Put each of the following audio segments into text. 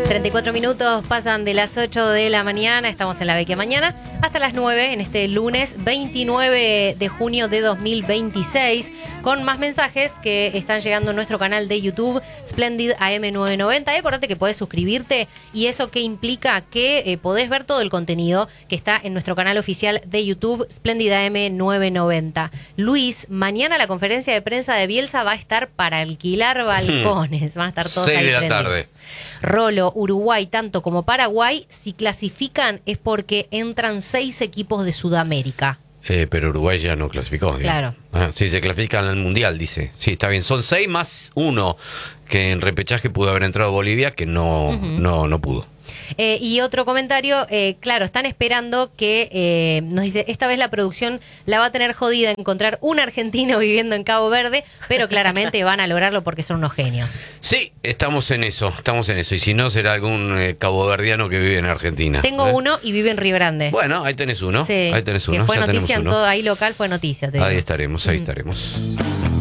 34 minutos pasan de las 8 de la mañana, estamos en la Vecchia Mañana, hasta las 9 en este lunes 29 de junio de 2026, con más mensajes que están llegando en nuestro canal de YouTube, Splendid AM990. Acordate que podés suscribirte y eso que implica que podés ver todo el contenido que está en nuestro canal oficial de YouTube, Splendid AM990. Luis, mañana la conferencia de prensa de Bielsa va a estar para alquilar balcones, van a estar todos 6 ahí de la prendidos. tarde. Rolo, Uruguay, tanto como Paraguay, si clasifican es porque entran 6 equipos de Sudamérica. Pero Uruguay ya no clasificó. Claro. Sí, se clasifican al Mundial, dice. Sí, está bien. Son 6 más 1 que en repechaje pudo haber entrado Bolivia, que no pudo. Y otro comentario, claro, están esperando que, nos dice, esta vez la producción la va a tener jodida encontrar un argentino viviendo en Cabo Verde, pero claramente van a lograrlo porque son unos genios. Sí, estamos en eso. Y si no, será algún caboverdiano que vive en Argentina. Tengo uno y vive en Río Grande. Bueno, ahí tenés uno. Sí, ahí tenés uno. que fue ya noticia en tenemos uno. todo, ahí local fue noticia. Te digo. Ahí estaremos, ahí estaremos.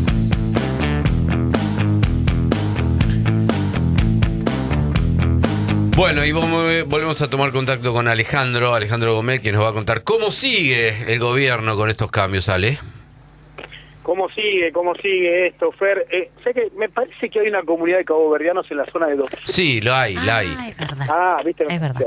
Bueno, y volvemos a tomar contacto con Alejandro Gómez, que nos va a contar cómo sigue el gobierno con estos cambios, Ale. ¿Cómo sigue esto, Fer? Sé que me parece que hay una comunidad de caboverdianos en la zona de Dos. Sí, la hay. Es verdad. ¿Viste? Es verdad.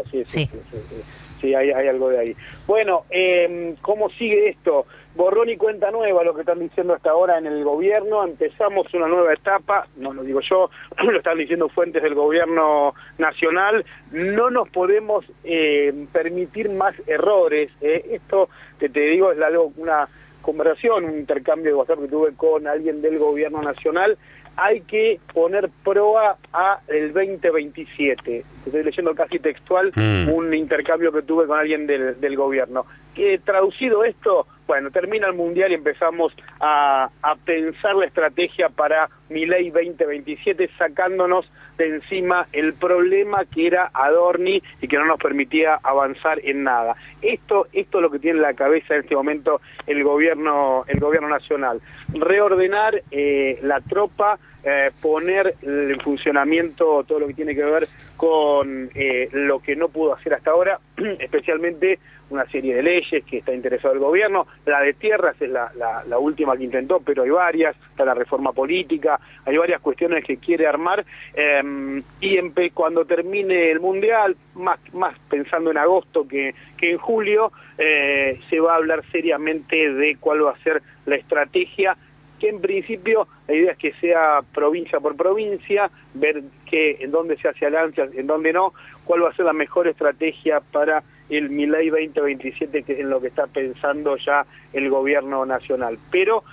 Sí, hay algo de ahí. Bueno, ¿cómo sigue esto? Borrón y cuenta nueva, lo que están diciendo hasta ahora en el gobierno. Empezamos una nueva etapa, no lo digo yo, lo están diciendo fuentes del gobierno nacional. No nos podemos permitir más errores. Esto, te digo, es una conversación, un intercambio de WhatsApp que tuve con alguien del gobierno nacional. Hay que poner proa a el 2027. Estoy leyendo casi textual un intercambio que tuve con alguien del gobierno. Traducido esto, bueno, termina el Mundial y empezamos a pensar la estrategia para Milei 2027, sacándonos de encima el problema que era Adorni y que no nos permitía avanzar en nada. Esto es lo que tiene en la cabeza en este momento el gobierno nacional. Reordenar la tropa, poner en funcionamiento todo lo que tiene que ver con lo que no pudo hacer hasta ahora, especialmente una serie de leyes que está interesado el gobierno. La de tierras es la última que intentó, pero hay varias. Está la reforma política, hay varias cuestiones que quiere armar, y cuando termine el Mundial, más pensando en agosto que en julio, se va a hablar seriamente de cuál va a ser la estrategia, que en principio la idea es que sea provincia por provincia, ver en dónde se hace alianzas, en dónde no, cuál va a ser la mejor estrategia para el Milei 2027, que es en lo que está pensando ya el gobierno nacional. Pero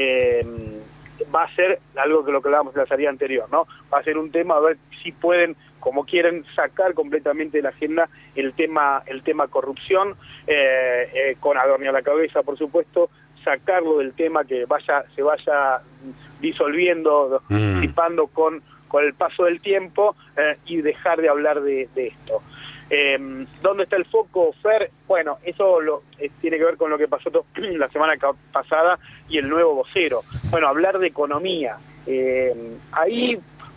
va a ser algo que lo que hablábamos en la salida anterior, ¿no? Va a ser un tema, a ver si pueden, como quieren, sacar completamente de la agenda el tema corrupción, con Adorni a la cabeza, por supuesto, sacarlo del tema, que se vaya disolviendo, disipando con el paso del tiempo, y dejar de hablar de esto. ¿Dónde está el foco, Fer? Bueno, eso tiene que ver con lo que pasó la semana pasada y el nuevo vocero. Bueno, hablar de economía. Ahí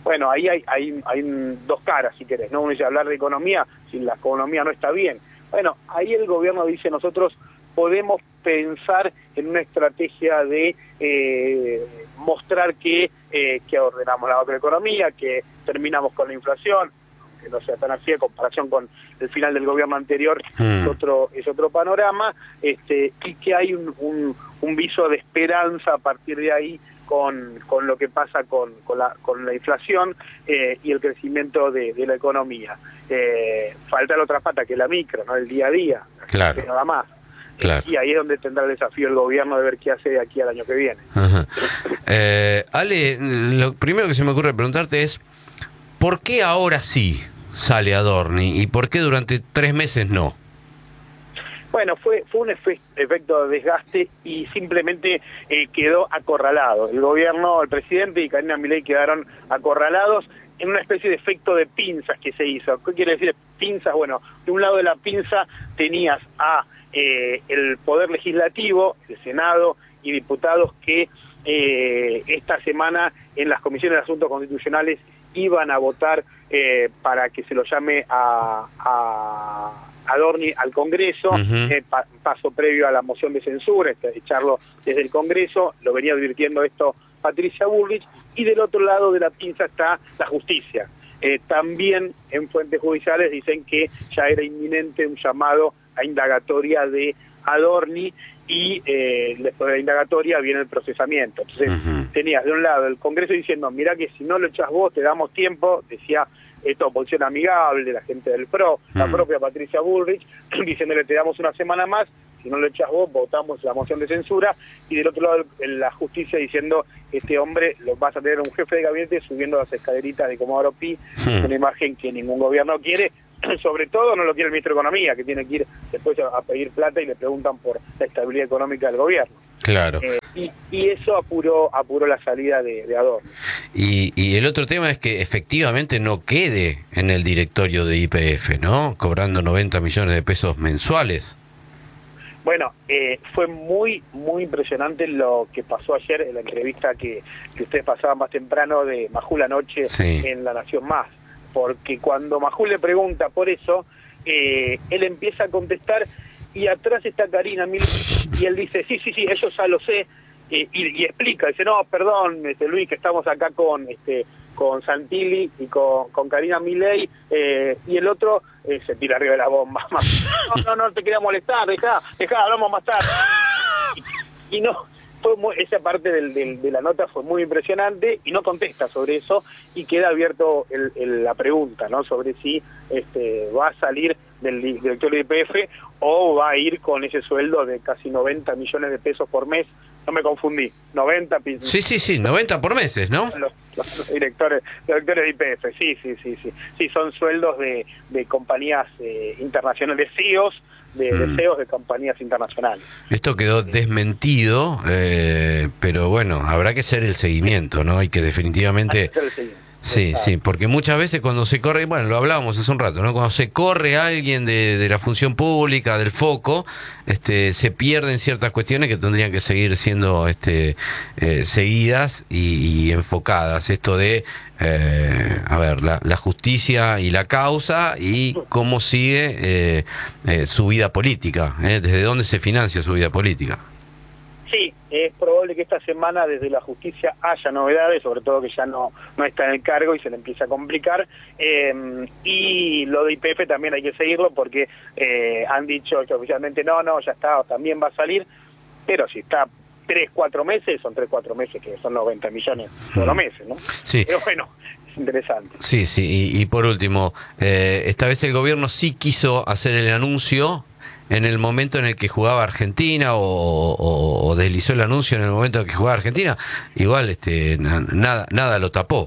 hay dos caras, si querés, ¿no? Uno dice hablar de economía, si la economía no está bien. Bueno, ahí el gobierno dice, nosotros podemos pensar en una estrategia de mostrar que ordenamos la macroeconomía, que terminamos con la inflación, que no sea tan así en comparación con el final del gobierno anterior, es otro panorama, y que hay un viso de esperanza a partir de ahí con lo que pasa con la inflación y el crecimiento de la economía. Falta la otra pata, que es la micro, ¿no? El día a día, claro. Que nada más. Claro. Y ahí es donde tendrá el desafío el gobierno de ver qué hace de aquí al año que viene. Ajá. Ale, lo primero que se me ocurre preguntarte es, ¿por qué ahora sí sale Adorni y por qué durante 3 meses no? Bueno, fue un efecto de desgaste y simplemente quedó acorralado. El gobierno, el presidente y Karina Milei quedaron acorralados en una especie de efecto de pinzas que se hizo. ¿Qué quiere decir pinzas? Bueno, de un lado de la pinza tenías el Poder Legislativo, el Senado y diputados que esta semana en las comisiones de asuntos constitucionales iban a votar para que se lo llame a Adorni al Congreso, paso previo a la moción de censura, echarlo desde el Congreso, lo venía advirtiendo esto Patricia Bullrich, y del otro lado de la pinza está la justicia. También en fuentes judiciales dicen que ya era inminente un llamado a indagatoria de Adorni, y después de la indagatoria viene el procesamiento. Entonces tenías de un lado el Congreso diciendo, mirá que si no lo echás vos te damos tiempo, decía esta oposición amigable, la gente del PRO, la propia Patricia Bullrich, diciéndole te damos una semana más, si no lo echás vos votamos la moción de censura, y del otro lado la justicia diciendo este hombre lo vas a tener un jefe de gabinete subiendo las escaleritas de Comodoro Pi, una imagen que ningún gobierno quiere. Sobre todo no lo quiere el ministro de Economía, que tiene que ir después a pedir plata y le preguntan por la estabilidad económica del gobierno. Claro. Y eso apuró la salida de Adorni. Y el otro tema es que efectivamente no quede en el directorio de YPF, ¿no? Cobrando 90 millones de pesos mensuales. Bueno, fue muy impresionante lo que pasó ayer en la entrevista que ustedes pasaban más temprano de Majul anoche en La Nación Más. Porque cuando Majul le pregunta por eso, él empieza a contestar y atrás está Karina Milei y él dice, sí, eso ya lo sé, y explica, dice, no, perdón, Luis, que estamos acá con Santilli y con Karina Milei, y el otro se tira arriba de la bomba. No te quería molestar, dejá, hablamos más tarde. Y no... esa parte de la nota fue muy impresionante y no contesta sobre eso y queda abierto la pregunta, ¿no? Sobre si va a salir del directorio de YPF o va a ir con ese sueldo de casi 90 millones de pesos por mes. No me confundí, 90... Sí, 90 por meses, ¿no? Los directores de YPF, sí, son sueldos de compañías internacionales, de CEOs, de CEOs de compañías internacionales. Esto quedó desmentido, pero bueno, habrá que hacer el seguimiento, ¿no? Y que definitivamente... Sí, porque muchas veces cuando se corre, bueno, lo hablábamos hace un rato, ¿no? Cuando se corre a alguien de la función pública, del foco, se pierden ciertas cuestiones que tendrían que seguir siendo seguidas y enfocadas. Esto de, la justicia y la causa y cómo sigue su vida política, desde dónde se financia su vida política. Sí, es probable que esta semana desde la justicia haya novedades, sobre todo que ya no está en el cargo y se le empieza a complicar, y lo de YPF también hay que seguirlo porque han dicho que oficialmente no, ya está, también va a salir, pero si está 3-4 meses, son 3-4 meses que son 90 millones todos los meses, ¿no? Sí. Pero bueno, es interesante. Sí, y por último, esta vez el gobierno sí quiso hacer el anuncio en el momento en el que jugaba Argentina o deslizó el anuncio en el momento en el que jugaba Argentina, igual nada lo tapó.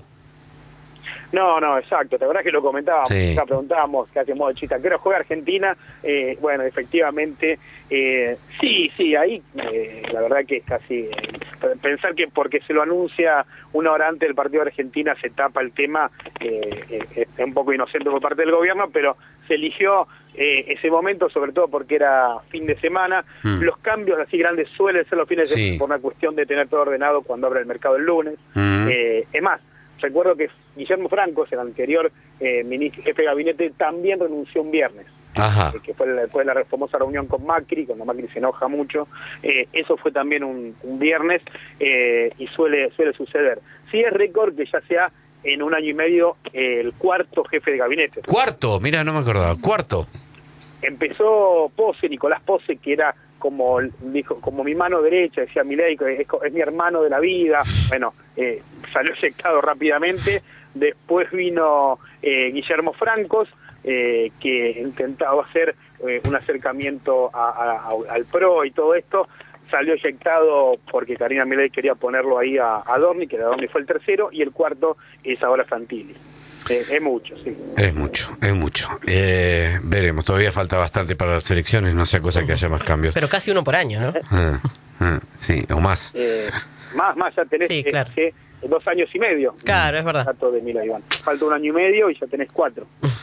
No, exacto, la verdad que lo comentábamos, Sí. ya preguntábamos, que hacemos de chita, ¿qué hora juega Argentina? Bueno, efectivamente, sí, ahí la verdad que es casi, pensar que porque se lo anuncia una hora antes del partido de Argentina se tapa el tema, es un poco inocente por parte del gobierno, pero se eligió ese momento, sobre todo porque era fin de semana. Los cambios así grandes suelen ser los fines de semana por una cuestión de tener todo ordenado cuando abre el mercado el lunes. Es más, recuerdo que Guillermo Francos, el anterior jefe de gabinete, también renunció un viernes. Ajá. Que fue después de la famosa reunión con Macri, cuando Macri se enoja mucho. Eso fue también un viernes y suele suceder. Sí es récord que ya sea en un año y medio el cuarto jefe de gabinete. ¿Cuarto? Mira, no me acordaba. ¿Cuarto? Empezó Nicolás Pose, que era como mi mano derecha, decía Milei, es mi hermano de la vida. Bueno, salió eyectado rápidamente. Después vino Guillermo Francos, que intentaba hacer un acercamiento al PRO y todo esto. Salió eyectado porque Karina Milei quería ponerlo ahí a Adorni, que Adorni fue el tercero, y el cuarto es ahora Santilli. Es mucho, sí. Es mucho. Veremos, todavía falta bastante para las elecciones, no sea cosa que haya más cambios. Pero casi uno por año, ¿no? Sí, o más. Más, ya tenés claro. 2 años y medio. Claro, es verdad. De Milei, Iván. Falta 1 año y medio y ya tenés 4.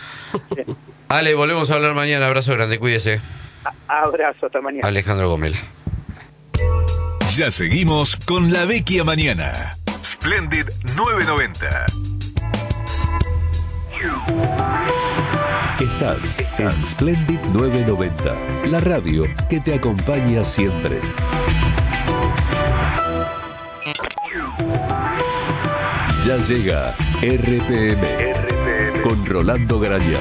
Ale, volvemos a hablar mañana. Abrazo grande, cuídese. Abrazo, hasta mañana. Alejandro Gomel. Ya seguimos con La Vecchia Mañana. Splendid 990. Estás en Splendid 990, la radio que te acompaña siempre. Ya llega RPM con Rolando Graña.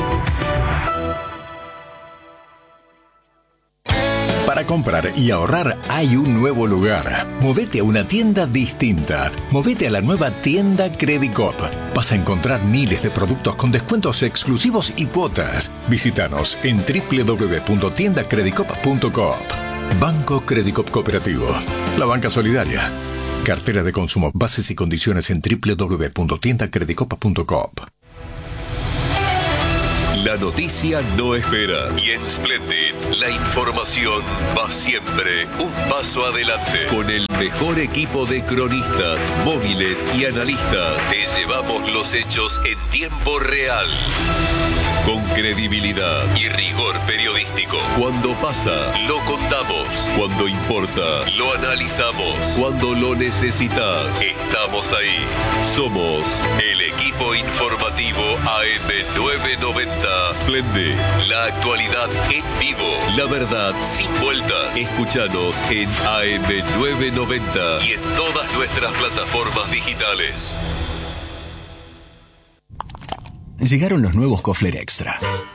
Para comprar y ahorrar hay un nuevo lugar. Movete a una tienda distinta. Movete a la nueva tienda Credicop. Vas a encontrar miles de productos con descuentos exclusivos y cuotas. Visítanos en www.tiendacredicop.coop. Banco Credicop Cooperativo. La banca solidaria. Cartera de consumo. Bases y condiciones en www.tiendacredicop.coop. La noticia no espera y en Splendid la información va siempre un paso adelante. Con el mejor equipo de cronistas, móviles y analistas te llevamos los hechos en tiempo real. Con credibilidad y rigor periodístico. Cuando pasa, lo contamos. Cuando importa, lo analizamos. Cuando lo necesitas, estamos ahí. Somos el equipo informativo AM990. Splendid, la actualidad en vivo. La verdad sin vueltas. Escúchanos en AM990 y en todas nuestras plataformas digitales. Llegaron los nuevos Kofler Extra.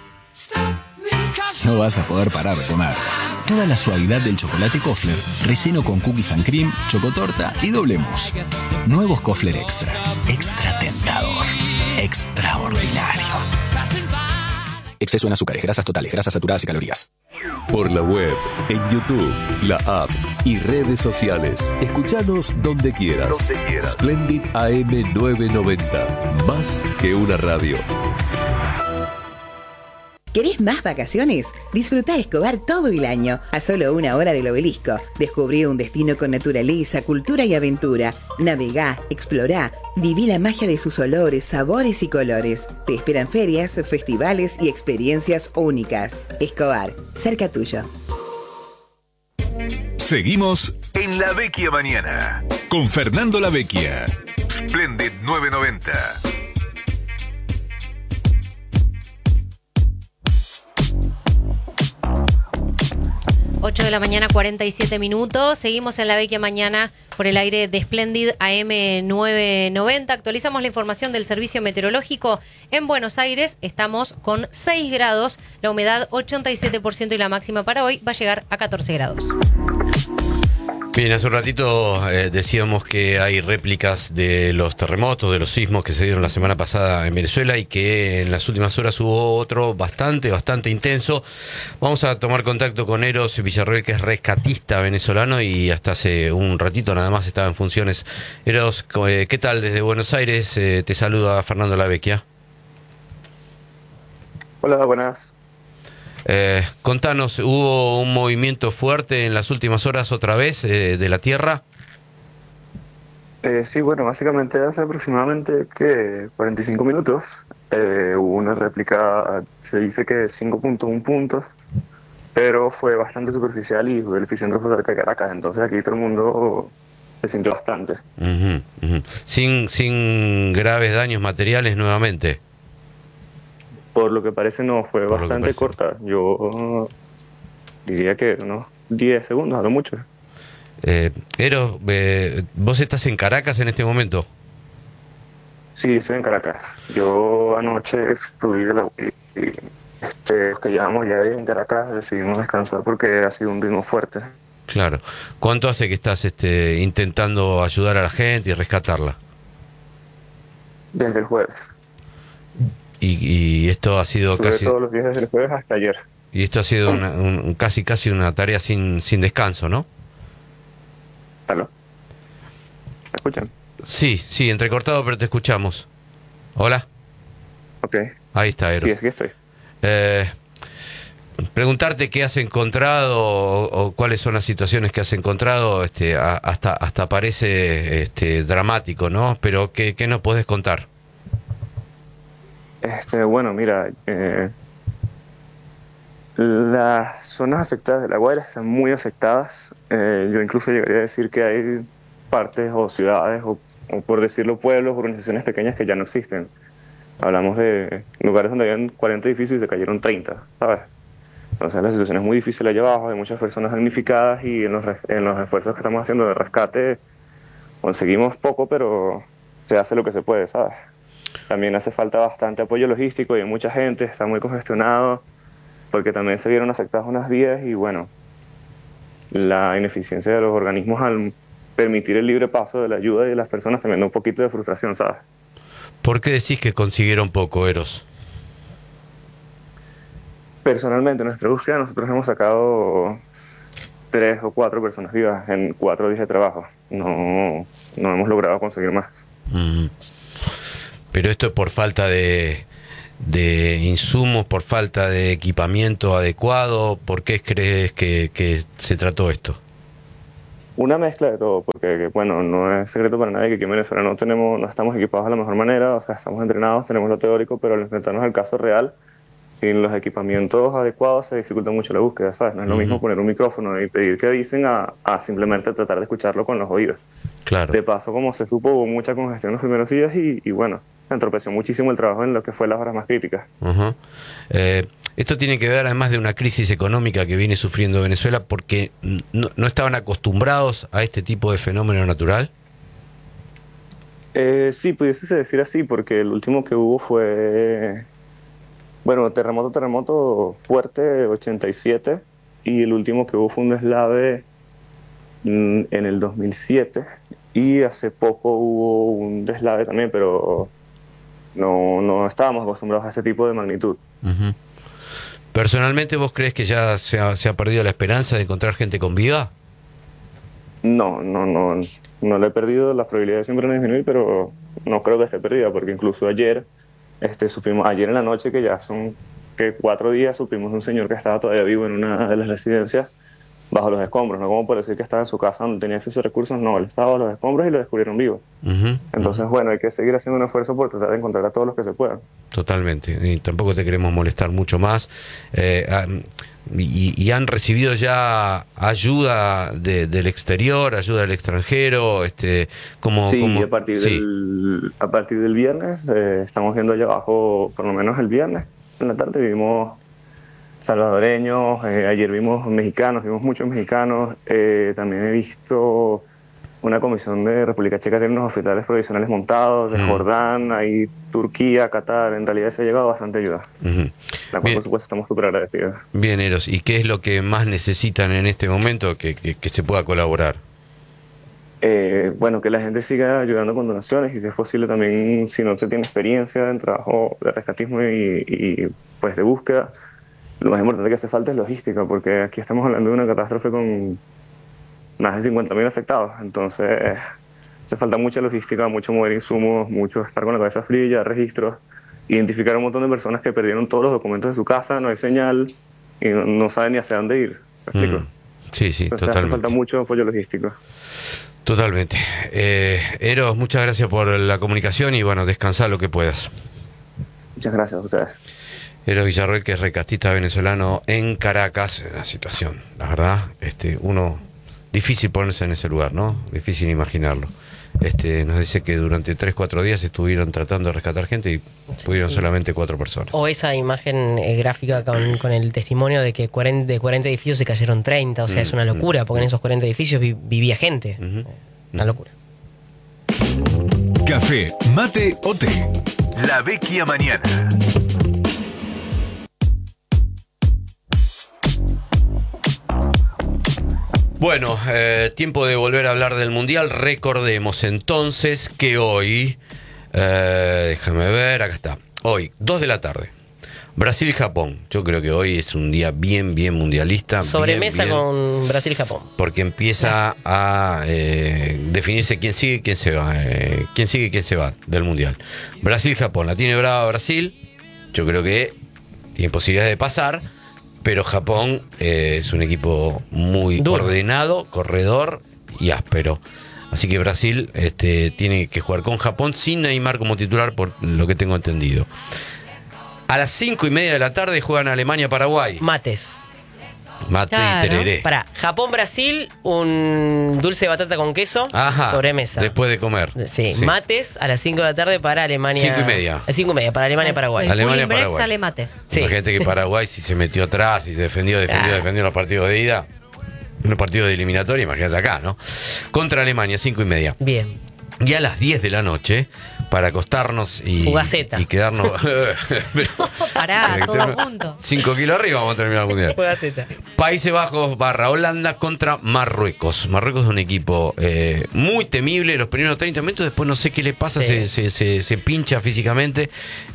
No vas a poder parar de comer. Toda la suavidad del chocolate Kofler, relleno con cookies and cream, chocotorta y doble mousse. Nuevos Kofler Extra. Extra tentador. Extraordinario. Exceso en azúcares, grasas totales, grasas saturadas y calorías. Por la web, en YouTube, la app y redes sociales. Escuchanos donde quieras. Splendid AM990. Más que una radio. ¿Querés más vacaciones? Disfrutá Escobar todo el año, a solo 1 hora del Obelisco. Descubrí un destino con naturaleza, cultura y aventura. Navegá, explorá, viví la magia de sus olores, sabores y colores. Te esperan ferias, festivales y experiencias únicas. Escobar, cerca tuyo. Seguimos en La Vecchia Mañana con Fernando La Vecchia. Splendid 990. 8 de la mañana, 47 minutos. Seguimos en La Vecchia Mañana por el aire de Splendid AM990. Actualizamos la información del servicio meteorológico. En Buenos Aires estamos con 6 grados, la humedad 87% y la máxima para hoy va a llegar a 14 grados. Bien, hace un ratito decíamos que hay réplicas de los terremotos, de los sismos que se dieron la semana pasada en Venezuela y que en las últimas horas hubo otro bastante intenso. Vamos a tomar contacto con Eros Villarroel, que es rescatista venezolano y hasta hace un ratito nada más estaba en funciones. Eros, ¿qué tal? Desde Buenos Aires te saluda Fernando La Vecchia. Hola, buenas. Contanos, ¿hubo un movimiento fuerte en las últimas horas otra vez de la Tierra? Sí, bueno, básicamente hace aproximadamente 45 minutos hubo una réplica, se dice que 5.1 puntos, pero fue bastante superficial y fue el epicentro cerca de Caracas, entonces aquí todo el mundo se sintió bastante. Sin graves daños materiales nuevamente. Por lo que parece no, fue bastante corta. Yo diría que unos 10 segundos, a lo mucho. Eros, ¿vos estás en Caracas en este momento? Sí, estoy en Caracas. Yo anoche estuve de los que llevamos ya en Caracas, decidimos descansar porque ha sido un ritmo fuerte. Claro. ¿Cuánto hace que estás intentando ayudar a la gente y rescatarla? Desde el jueves. Y esto ha sido Sobre casi todos los días desde el jueves hasta ayer. Y esto ha sido casi una tarea sin descanso, ¿no? ¿Aló? ¿Me escuchan? Sí, entrecortado, pero te escuchamos. ¿Hola? Ok. Ahí está, Eros. Sí, aquí estoy. Preguntarte qué has encontrado o cuáles son las situaciones que has encontrado, hasta parece dramático, ¿no? Pero ¿qué nos podés contar? Bueno, mira, las zonas afectadas de La Guaira están muy afectadas. Yo incluso llegaría a decir que hay partes o ciudades o por decirlo pueblos, organizaciones pequeñas que ya no existen. Hablamos de lugares donde habían 40 edificios y se cayeron 30, ¿sabes? Entonces la situación es muy difícil allá abajo, hay muchas personas damnificadas y en los esfuerzos que estamos haciendo de rescate conseguimos poco, pero se hace lo que se puede, ¿sabes? También hace falta bastante apoyo logístico y hay mucha gente, está muy congestionado, porque también se vieron afectadas unas vías y bueno, la ineficiencia de los organismos al permitir el libre paso de la ayuda y de las personas también da un poquito de frustración, ¿sabes? ¿Por qué decís que consiguieron poco, Eros? Personalmente, en nuestra búsqueda nosotros hemos sacado 3 o 4 personas vivas en 4 días de trabajo. No hemos logrado conseguir más. Pero esto es por falta de insumos, por falta de equipamiento adecuado. ¿Por qué crees que se trató esto? Una mezcla de todo, porque bueno, no es secreto para nadie que aquí en Venezuela no estamos equipados de la mejor manera, o sea, estamos entrenados, tenemos lo teórico, pero al enfrentarnos al caso real, sin los equipamientos adecuados se dificulta mucho la búsqueda, ¿sabes? No es lo mismo poner un micrófono y pedir que avisen a simplemente tratar de escucharlo con los oídos. Claro. De paso, como se supo, hubo mucha congestión en los primeros días y bueno, entorpeció muchísimo el trabajo en lo que fue las horas más críticas. Esto tiene que ver además de una crisis económica que viene sufriendo Venezuela porque no estaban acostumbrados a este tipo de fenómeno natural. Sí, pudiese decir así, porque el último que hubo fue... Bueno, terremoto fuerte, 87, y el último que hubo fue un deslave en el 2007, y hace poco hubo un deslave también, pero no estábamos acostumbrados a ese tipo de magnitud. ¿Personalmente vos crees que ya se ha perdido la esperanza de encontrar gente con vida? No la he perdido, las probabilidades siempre van a disminuir, pero no creo que esté perdida, porque incluso ayer en la noche, que ya son 4 días, supimos de un señor que estaba todavía vivo en una de las residencias bajo los escombros, no como por decir que estaba en su casa donde tenía acceso a recursos, no, él estaba bajo los escombros y lo descubrieron vivo. Entonces, bueno, hay que seguir haciendo un esfuerzo por tratar de encontrar a todos los que se puedan. Totalmente, y tampoco te queremos molestar mucho más. Y han recibido ya ayuda del exterior, ayuda del extranjero, a partir del viernes estamos viendo allá abajo, por lo menos el viernes en la tarde vimos salvadoreños, ayer vimos mexicanos, vimos muchos mexicanos, también he visto una comisión de República Checa, tiene unos hospitales provisionales montados, de Jordán, ahí Turquía, Qatar, en realidad se ha llegado bastante ayuda. La cual, por supuesto, estamos súper agradecidos. Bien, Eros, ¿y qué es lo que más necesitan en este momento que se pueda colaborar? Bueno, que la gente siga ayudando con donaciones y si es posible también, si no se tiene experiencia en trabajo de rescatismo y pues de búsqueda, lo más importante que hace falta es logística, porque aquí estamos hablando de una catástrofe con más de 50.000 afectados, entonces hace falta mucha logística, mucho mover insumos, mucho estar con la cabeza fría, registros, identificar a un montón de personas que perdieron todos los documentos de su casa, no hay señal y no saben ni hacia dónde ir. ¿Me explico? Sí, entonces, totalmente. Hace falta mucho apoyo logístico. Totalmente. Eros, muchas gracias por la comunicación y bueno, descansá lo que puedas. Muchas gracias a ustedes. Eros Villarroel, que es rescatista venezolano en Caracas, la situación, la verdad, difícil ponerse en ese lugar, ¿no? Difícil imaginarlo. Nos dice que durante 3-4 días estuvieron tratando de rescatar gente y pudieron solamente 4 personas. O esa imagen gráfica con el testimonio de que de 40 edificios se cayeron 30, o sea, es una locura, porque en esos 40 edificios vivía gente. Una locura. Café, mate o té. La Vecchia Mañana. Bueno, tiempo de volver a hablar del Mundial. Recordemos entonces que hoy, déjame ver, acá está, hoy, 2 de la tarde, Brasil-Japón. Yo creo que hoy es un día bien mundialista. Sobremesa con Brasil-Japón. Porque empieza a definirse quién sigue y quién se va. Quién sigue y quién se va del Mundial. Brasil-Japón, la tiene brava Brasil. Yo creo que tiene posibilidades de pasar. Pero Japón es un equipo muy ordenado, corredor y áspero. Así que Brasil tiene que jugar con Japón sin Neymar como titular, por lo que tengo entendido. A las 5:30 de la tarde juegan Alemania-Paraguay. Mates. Mate y tereré. Para Japón-Brasil, un dulce de batata con queso, sobremesa. Después de comer. Sí. Mates a las 5 de la tarde para Alemania. 5:30. A 5:30 para Alemania y Paraguay. Alemania, Paraguay. Sale mate. Sí. Imagínate que Paraguay, si se metió atrás y se defendió en los partidos de ida, en los partidos de eliminatoria, imagínate acá, ¿no? Contra Alemania, 5:30. Bien. Y a las 10 de la noche, para acostarnos y quedarnos. Pará, todo junto. 5 kilos arriba vamos a terminar el mundial. Fugaceta. Países Bajos / Holanda contra Marruecos. Marruecos es un equipo muy temible los primeros 30 minutos, después no sé qué le pasa, se pincha físicamente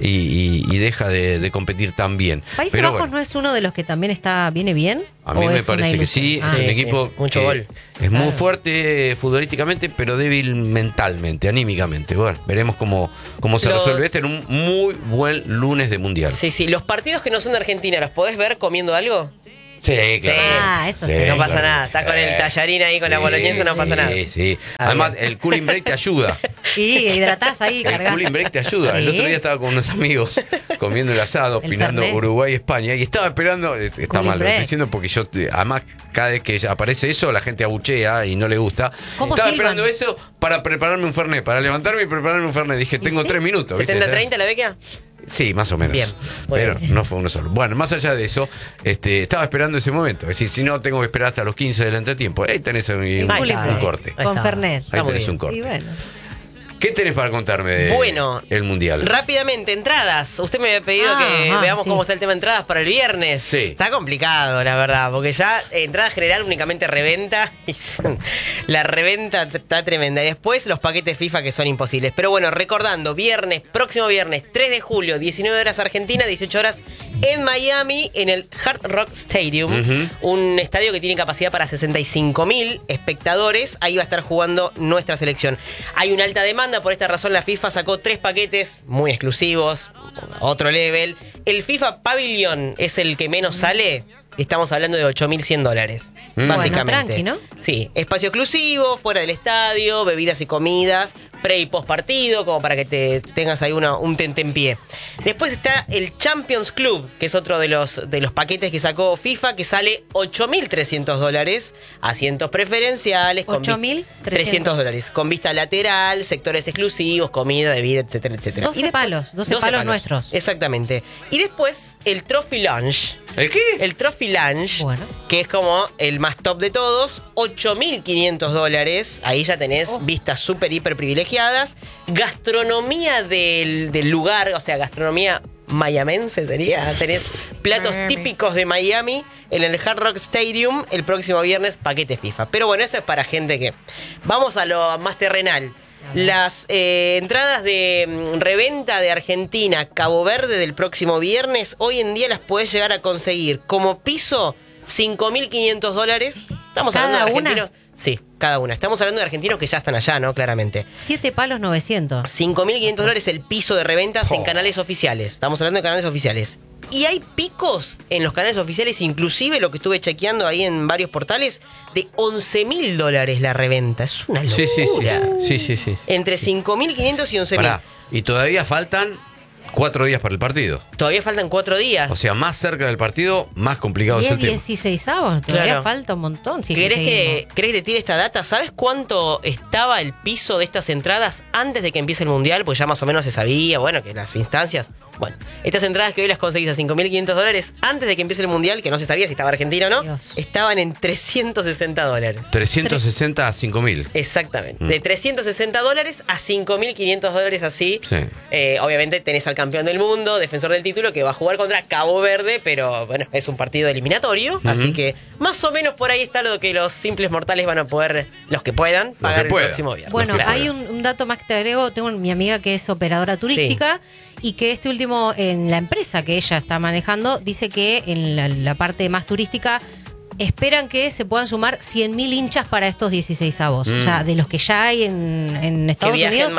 y deja de competir tan bien. ¿Países Bajos no es uno de los que también viene bien? A mí me parece que sí, es un equipo mucho gol. Es muy fuerte futbolísticamente, pero débil mentalmente, anímicamente. Bueno, veremos cómo se resuelve en un muy buen lunes de mundial. Sí, los partidos que no son de Argentina, ¿los podés ver comiendo algo? Sí, claro. Eso sí. No pasa nada. Estás con el tallarín ahí, con la boloñesa, no pasa nada. Sí. Además, el cooling break te ayuda. Sí, hidratás ahí, cargás. El cooling break te ayuda. El otro día estaba con unos amigos comiendo el asado, opinando Uruguay y España, y estaba esperando. Está mal, lo estoy diciendo porque yo, además, cada vez que aparece eso, la gente abuchea y no le gusta. Estaba esperando eso para prepararme un fernet, para levantarme y prepararme un fernet. Dije, tengo 3 minutos. ¿70-30 la beca? Sí, más o menos. Bien, pero no fue uno solo. Bueno, más allá de eso, estaba esperando ese momento. Es decir, si no, tengo que esperar hasta los 15 del entretiempo. Ahí tenés un corte. Con Fernet. Ahí tenés un corte. Y bueno. ¿Qué tenés para contarme del Mundial? Rápidamente, entradas. Usted me había pedido que veamos cómo está el tema de entradas para el viernes. Sí. Está complicado, la verdad, porque ya entrada general únicamente reventa. La reventa está tremenda. Y después los paquetes FIFA que son imposibles. Pero bueno, recordando, próximo viernes, 3 de julio, 19 horas Argentina, 18 horas en Miami, en el Hard Rock Stadium. Un estadio que tiene capacidad para 65.000 espectadores. Ahí va a estar jugando nuestra selección. Hay una alta demanda. Por esta razón la FIFA sacó 3 paquetes muy exclusivos, otro level. El FIFA Pavilion es el que menos sale. Estamos hablando de $8.100, básicamente. Bueno, tranqui, ¿no? Sí, espacio exclusivo, fuera del estadio, bebidas y comidas, pre y post partido, como para que te tengas ahí un tentempié. Después está el Champions Club, que es otro de los paquetes que sacó FIFA, que sale $8.300, asientos preferenciales. $8.300, con vista lateral, sectores exclusivos, comida, bebida, etcétera, etcétera. 12 palos nuestros. Exactamente. Y después el Trophy Lounge. ¿El qué? El Trophy Lounge, que es como el más top de todos, $8.500. Ahí ya tenés vistas súper, hiper privilegiadas. Gastronomía del lugar, o sea, gastronomía mayamense sería. Tenés platos típicos de Miami en el Hard Rock Stadium el próximo viernes, paquete FIFA. Pero bueno, eso es para gente que... Vamos a lo más terrenal. Las entradas de reventa de Argentina, Cabo Verde del próximo viernes, hoy en día las podés llegar a conseguir como piso $5.500. Estamos hablando de argentinos. Sí, cada una. Estamos hablando de argentinos que ya están allá, ¿no? Claramente. 7 palos 900. $5.500 el piso de reventas en canales oficiales. Estamos hablando de canales oficiales. Y hay picos en los canales oficiales, inclusive lo que estuve chequeando ahí en varios portales, de $11.000 la reventa. Es una locura. Sí. Entre 5.500 y 11.000. Pará, y todavía faltan 4 días para el partido. Todavía faltan 4 días. O sea, más cerca del partido, más complicado es el tema. 16avos, todavía falta un montón. Si ¿Querés que te tire esta data? ¿Sabes cuánto estaba el piso de estas entradas antes de que empiece el Mundial? Pues ya más o menos se sabía, bueno, que las instancias... Bueno, estas entradas que hoy las conseguís a $5.500 antes de que empiece el Mundial, que no se sabía si estaba Argentina o no, estaban en $360. 360 a 5.000. Exactamente. De $360 a $5.500 así. Sí. Obviamente tenés al campeón del mundo, defensor del título, que va a jugar contra Cabo Verde, pero bueno, es un partido eliminatorio, así que más o menos por ahí está lo que los simples mortales van a poder, los que puedan, pagar el próximo viernes. Bueno, hay un dato más que te agrego. Tengo mi amiga que es operadora turística y que este último, en la empresa que ella está manejando, dice que en la parte más turística esperan que se puedan sumar 100.000 hinchas para estos 16avos. O sea, de los que ya hay en Estados Unidos. Más.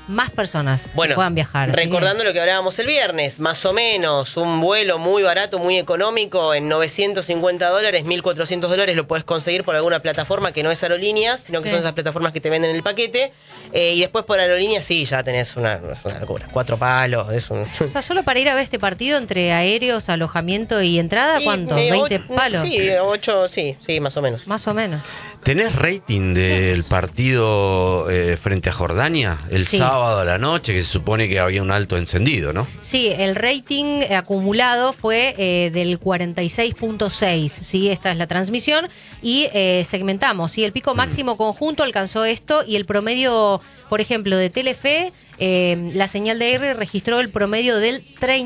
más personas Bueno, que puedan viajar. recordando lo que hablábamos el viernes, más o menos, un vuelo muy barato, muy económico, en $950, $1.400 lo puedes conseguir por alguna plataforma que no es aerolíneas, sino que son esas plataformas que te venden en el paquete. Y después por aerolíneas sí, ya tenés una locura. 4 palos. O sea, solo para ir a ver este partido entre aéreos, alojamiento y entrada, ¿cuánto? ¿20 palos? Sí, 8, sí, más o menos. Más o menos. ¿Tenés rating del partido frente a Jordania el sábado a la noche, que se supone que había un alto encendido, ¿no? Sí, el rating acumulado fue del 46.6, ¿sí? Esta es la transmisión. Y segmentamos, ¿sí? El pico máximo conjunto alcanzó esto y el promedio, por ejemplo, de Telefe, la señal de R registró el promedio del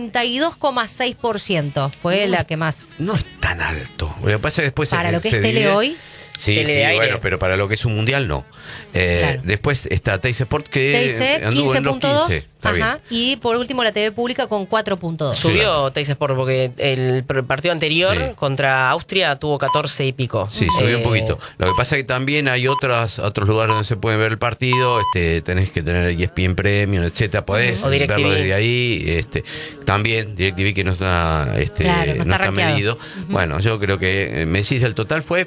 32,6%. Fue la que más... No es tan alto. Lo que pasa es que después... Para lo que es Tele Hoy... Sí, bueno, pero para lo que es un mundial no. Claro. Después está Teis Sport que anduvo en los 15. Ajá. Y por último la TV pública con 4.2. Subió Teis Sport porque el partido anterior contra Austria tuvo 14 y pico. Sí, subió un poquito. Lo que pasa es que también hay otros lugares donde se puede ver el partido. Tenés que tener ESPN Premium, etcétera. Podés verlo desde ahí. También DirecTV que no está, no está medido. Bueno, yo creo que me decís el total fue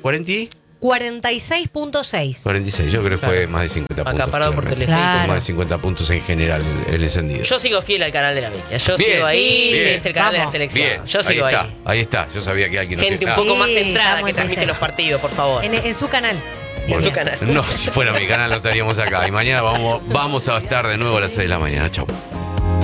46.6. 46, yo creo que fue más de 50 puntos. Acaparado por Telefe. Más de 50 puntos en general el encendido. Yo sigo fiel al canal de la Vecchia. Yo sigo ahí, es el canal de la selección. Bien, yo sigo ahí está, yo sabía que alguien... Gente un poco más centrada que transmite los partidos, por favor. En su canal. En su canal. No, si fuera mi canal no estaríamos acá. Y mañana vamos a estar de nuevo a las 6 de la mañana. Chau.